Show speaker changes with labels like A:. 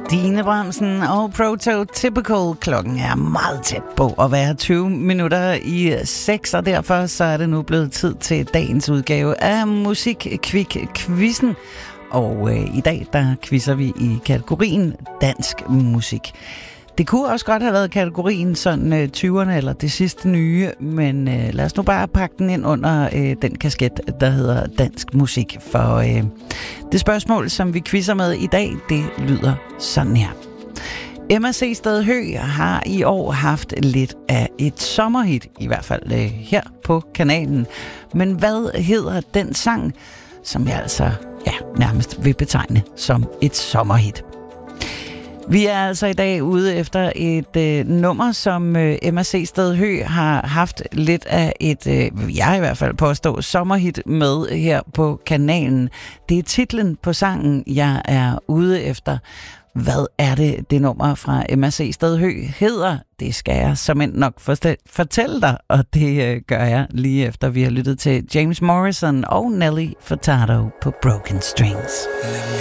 A: Stine Bramsen og Prototypical. Klokken er meget tæt på at være 20 minutter i 6, og derfor så er det nu blevet tid til dagens udgave af Musikkvik-quizzen. Og i dag, der quizzer vi i kategorien dansk musik. Det kunne også godt have været kategorien sådan 20'erne eller det sidste nye, men lad os nu bare pakke den ind under den kasket, der hedder dansk musik. For det spørgsmål, som vi quizzer med i dag, det lyder sådan her. Emma C. Sted Høeg har i år haft lidt af et sommerhit, i hvert fald her på kanalen. Men hvad hedder den sang, som jeg altså nærmest vil betegne som et sommerhit? Vi er altså i dag ude efter et nummer, som Emma C. Sted Høeg har haft lidt af et, jeg i hvert fald påstår, sommerhit med her på kanalen. Det er titlen på sangen, jeg er ude efter. Hvad er det nummer fra Emma C. Sted Høeg hedder? Det skal jeg såmænd nok fortælle dig, og det gør jeg lige efter vi har lyttet til James Morrison og Nelly Furtado på Broken Strings.